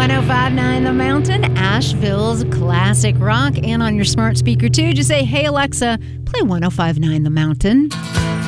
1059 The Mountain, Asheville's classic rock. And on your smart speaker, too, just say, hey, Alexa, play 1059 The Mountain.